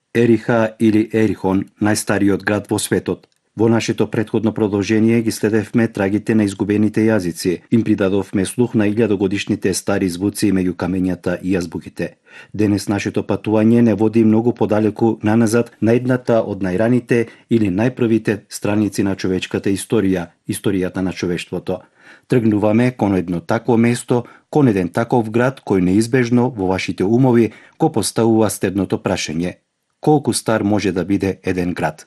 Ериха или Ерихон, најстариот град во светот. Во нашето претходно продолжение ги следевме трагите на изгубените јазици, им придадовме слух на илјадогодишните стари звуци меѓу камењата и јазбуките. Денес нашето патување не води многу подалеку наназад на едната од најраните или најпрвите страници на човечката историја, историјата на човештвото. Тргнуваме кон едно такво место, кон еден таков град кој неизбежно во вашите умови го поставува следното прашање: колку стар може да биде еден град?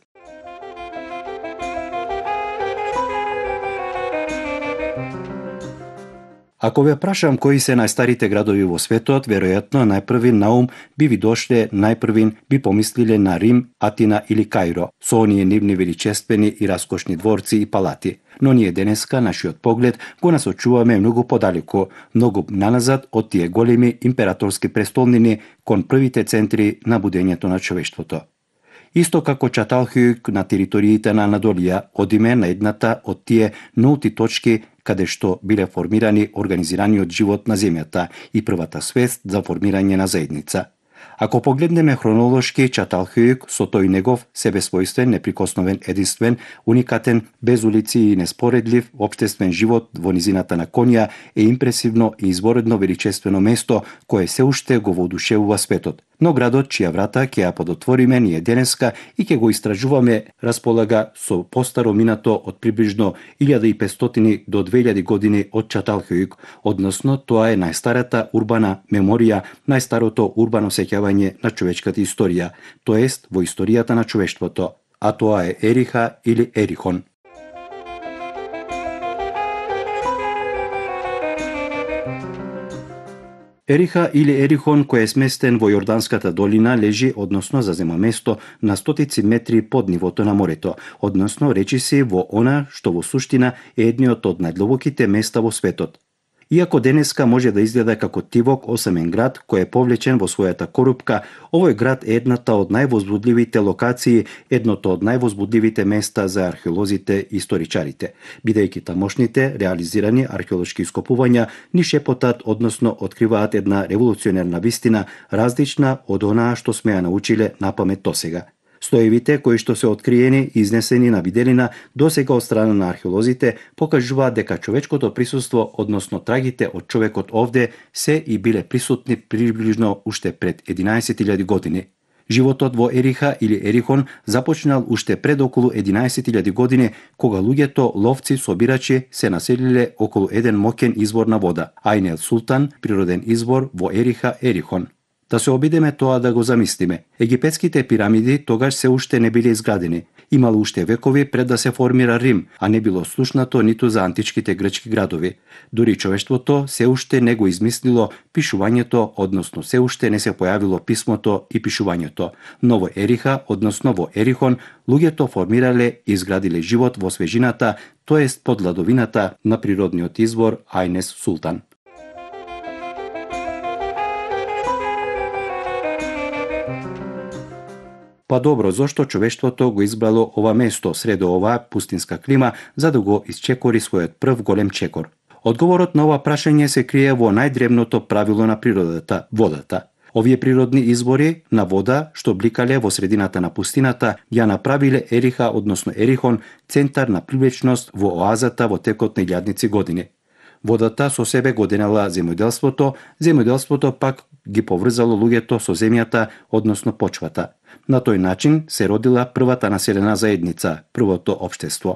Ако ве прашам кои се најстарите градови во светот, веројатно најпрвин на ум би ви дошле, најпрвин би помислиле на Рим, Атина или Кајро, со оние нивни величествени и раскошни дворци и палати. Но ние денеска нашиот поглед го насочуваме многу подалеку, многу наназад од тие големи императорски престолнини кон првите центри на будењето на човештвото. Исто како Чаталхјук на териториите на Анадолија, одиме на едната од тие нулти точки каде што биле формирани организираниот живот на земјата и првата свест за формирање на заедница. Ако погледнеме хронолошки, Чаталхјук со тој негов себесвојствен, неприкосновен, единствен, уникатен, без улици и неспоредлив општествен живот во низината на Конја е импресивно и изворедно величествено место кое се уште го воодушевува светот. Но градот чија врата ќе ја подотвориме ние денеска и ќе го истражуваме располага со постаро минато од приближно 1500 до 2000 години од Чаталхјук, односно тоа е најстарата урбана меморија, најстарото урбано сеќавање на човечката историја, тоест во историјата на човештвото, а тоа е Ериха или Ерихон. Ериха или Ерихон, кој е сместен во Јорданската долина, лежи, односно зазема место на стотици метри под нивото на морето, односно речиси во она што во суштина е едниот од најдлобоките места во светот. Иако денеска може да изгледа како тивок осамен град кој е повлечен во својата корупка, овој град е едната од највозбудливите локации, едното од највозбудливите места за археолозите и историчарите, бидејќи тамошните реализирани археолошки ископувања ни шепотат, односно откриваат една револуционерна вистина, различна од онаа што сме ја научиле напамет досега. Стоевите кои што се откриени и изнесени на виделина досега од страна на археолозите покажуваат дека човечкото присуство, односно трагите од човекот овде се и биле присутни приближно уште пред 11.000 години. Животот во Ериха или Ерихон започнал уште пред околу 11.000 години, кога луѓето, ловци, собирачи се населиле околу еден моќен извор на вода, Ајн ел Султан, природен извор во Ериха Ерихон. Да се обидеме тоа да го замислиме. Египетските пирамиди тогаш се уште не биле изградени. Имало уште векови пред да се формира Рим, а не било слушнато ниту за античките грчки градови. Дури човештвото се уште не го измислило пишувањето, односно се уште не се појавило писмото и пишувањето. Но во Ериха, односно во Ерихон, луѓето формирале и изградиле живот во свежината, тоест под ладовината на природниот извор Ајн ел Султан. Па добро, зошто човештвото го избрало ова место средо оваа пустинска клима за да го исчекори својот прв голем чекор? Одговорот на ова прашање се крие во најдревното правило на природата – водата. Овие природни извори на вода што бликале во средината на пустината ја направиле Ериха, односно Ерихон, центар на привлечност во оазата во текот на илјадници години. Водата со себе го денела земјоделството, земјоделството пак ги поврзало луѓето со земјата, односно почвата. На тој начин се родила првата населена заедница, првото општество.